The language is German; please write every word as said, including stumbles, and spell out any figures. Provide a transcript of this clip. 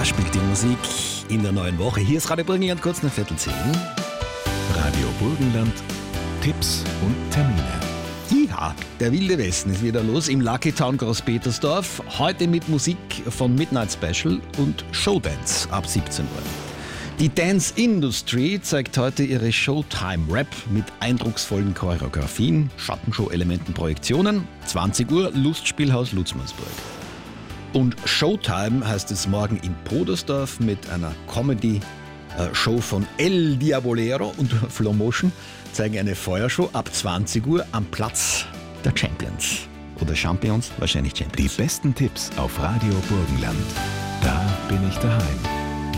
Da spielt die Musik in der neuen Woche. Hier ist Radio Burgenland, kurz nach Viertel zehn. Radio Burgenland, Tipps und Termine. Ja, der wilde Westen ist wieder los im Lucky Town Großpetersdorf. Heute mit Musik von Midnight Special und Showdance ab siebzehn Uhr. Die Dance Industry zeigt heute ihre Showtime-Rap mit eindrucksvollen Choreografien, Schattenshow-Elementen, Projektionen. zwanzig Uhr, Lustspielhaus Lutzmannsburg. Und Showtime heißt es morgen in Podersdorf mit einer Comedy-Show von El Diabolero und Flow Motion. Zeigen eine Feuershow ab zwanzig Uhr am Platz der Champions. Oder Champions, wahrscheinlich Champions. Die besten Tipps auf Radio Burgenland. Da bin ich daheim.